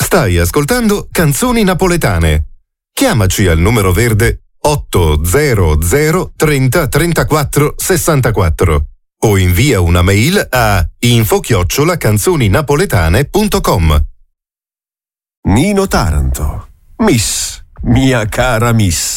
Stai ascoltando Canzoni Napoletane. Chiamaci al numero verde 800 30 34 64 o invia una mail a info@canzoninapoletane.com. Nino Taranto. Miss, mia cara Miss.